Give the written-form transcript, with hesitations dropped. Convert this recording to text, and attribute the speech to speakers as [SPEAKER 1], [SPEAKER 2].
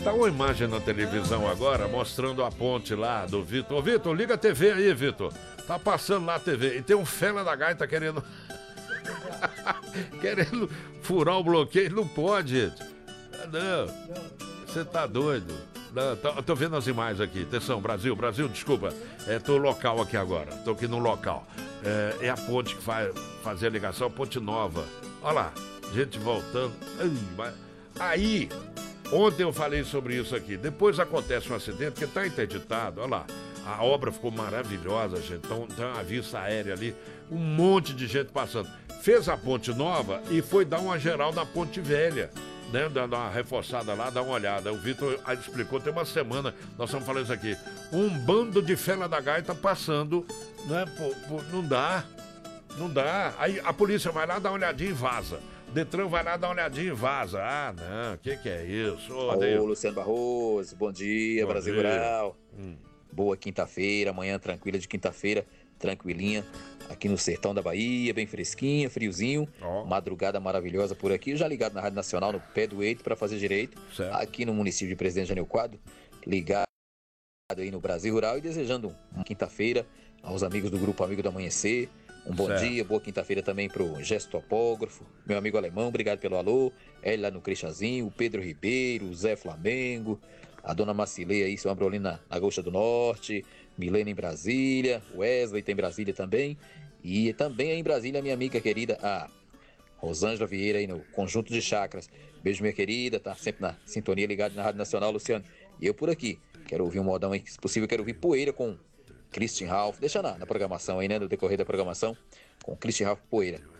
[SPEAKER 1] Tá uma imagem na televisão agora mostrando a ponte lá do Vitor. Ô, Vitor, liga a TV aí, Vitor. Tá passando lá a TV. E tem um fela da gaita querendo. querendo furar o bloqueio. Não pode, gente. Não. Você tá doido. Não, tô vendo as imagens aqui. Atenção, Brasil, desculpa. Tô local aqui agora. Tô aqui no local. É a ponte que vai fazer a ligação, a ponte nova. Olha lá, gente voltando. Aí, ontem eu falei sobre isso aqui. Depois acontece um acidente que tá interditado. Olha lá, a obra ficou maravilhosa, gente. Então tem uma vista aérea ali, um monte de gente passando. Fez a ponte nova e foi dar uma geral na ponte velha. Né, dar uma reforçada lá, dar uma olhada. O Vitor explicou, tem uma semana, nós estamos falando isso aqui. Um bando de fela da gaita passando, né? Não dá. Aí a polícia vai lá, dá uma olhadinha e vaza. Detran vai lá, dá uma olhadinha e vaza. Ah, não, o que é isso?
[SPEAKER 2] Ô, Luciano Barroso, bom dia, Brasil Rural. Boa quinta-feira, manhã tranquila de quinta-feira, tranquilinha. Aqui no sertão da Bahia, bem fresquinha, friozinho, madrugada maravilhosa por aqui, já ligado na Rádio Nacional, no pé do eito, para fazer direito, certo. Aqui no município de Presidente Jânio Quadro, ligado aí no Brasil Rural e desejando uma quinta-feira aos amigos do Grupo Amigo do Amanhecer, um bom dia, boa quinta-feira também pro Gesto Topógrafo, meu amigo alemão, obrigado pelo alô, ele lá no Cristiazinho, o Pedro Ribeiro, o Zé Flamengo, a dona Macileia aí, seu Ambrolina na Gaúcha do Norte, Milena em Brasília, Wesley tem Brasília também, e também aí em Brasília a minha amiga querida, a Rosângela Vieira aí no Conjunto de Chakras. Beijo, minha querida, tá sempre na sintonia, ligado na Rádio Nacional, Luciano. E eu por aqui, quero ouvir um modão aí, se possível, quero ouvir Poeira com Christian Ralph, deixa na programação aí, né, no decorrer da programação, com Christian Ralph Poeira.